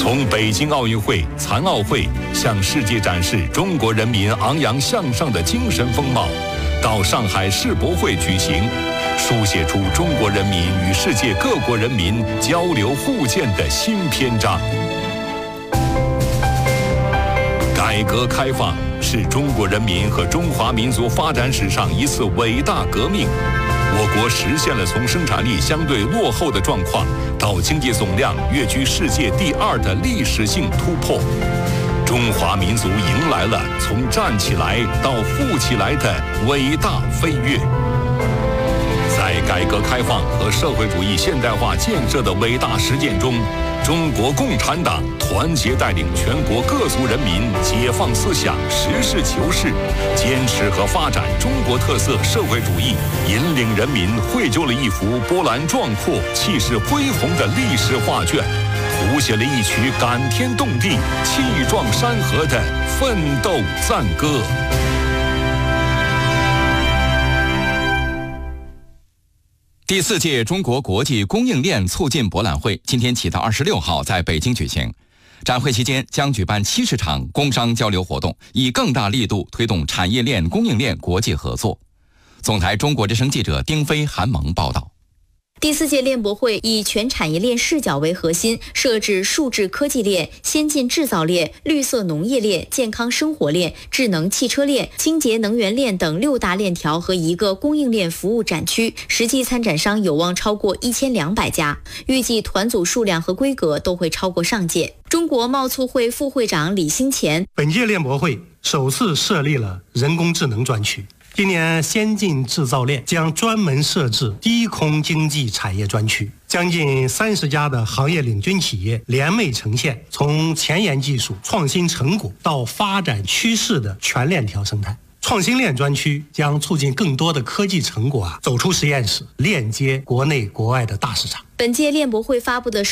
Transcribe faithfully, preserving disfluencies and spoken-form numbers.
从北京奥运会、残奥会向世界展示中国人民昂扬向上的精神风貌，到上海世博会举行，书写出中国人民与世界各国人民交流互鉴的新篇章。改革开放是中国人民和中华民族发展史上一次伟大革命。我国实现了从生产力相对落后的状况到经济总量跃居世界第二的历史性突破。中华民族迎来了从站起来到富起来的伟大飞跃。在改革开放和社会主义现代化建设的伟大实践中，中国共产党团结带领全国各族人民解放思想，实事求是，坚持和发展中国特色社会主义，引领人民绘就了一幅波澜壮阔、气势恢宏的历史画卷，谱写了一曲感天动地、气壮山河的奋斗赞歌。 第四届中国国际供应链促进博览会今天起到二十六号在北京举行。展会期间将举办七十场工商交流活动，以更大力度推动产业链、供应链国际合作。总台中国之声记者丁飞、韩萌报道。 第四届链博会以全产业链视角为核心，设置数字科技链、先进制造链、绿色农业链、健康生活链、智能汽车链、清洁能源链等六大链条和一个供应链服务展区，实际参展商有望超过一千两百家，预计团组数量和规格都会超过上届。中国贸促会副会长李兴前， 本届链博会首次设立了人工智能专区。今年先进制造链将专门设置低空经济产业专区，将近三十家的行业领军企业联袂呈现从前沿技术、创新成果到发展趋势的全链条生态。创新链专区将促进更多的科技成果啊走出实验室，链接国内国外的大市场。 本届链博会发布的